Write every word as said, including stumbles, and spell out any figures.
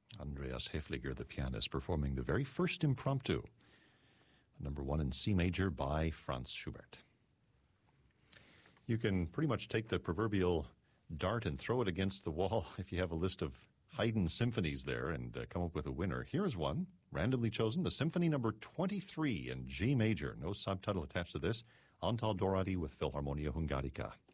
Andreas Hefliger, the pianist, performing the very first impromptu, number one in C major by Franz Schubert. You can pretty much take the proverbial dart and throw it against the wall if you have a list of Haydn symphonies there and uh, come up with a winner. Here's one, randomly chosen, the Symphony number twenty-three in G major. No subtitle attached to this. Antal Dorady with Philharmonia Hungarica.